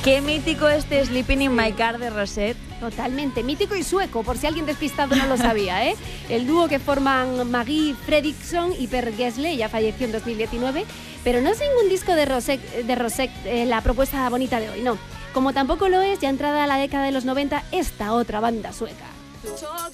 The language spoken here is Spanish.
Qué mítico este Sleeping in My Car de Rosette. Totalmente, mítico y sueco, por si alguien despistado no lo sabía, ¿eh? El dúo que forman Maggie Fredriksson y Per Gessle ya falleció en 2019, pero no es ningún disco de Rosette la propuesta bonita de hoy, no. Como tampoco lo es, ya entrada a la década de los 90, esta otra banda sueca.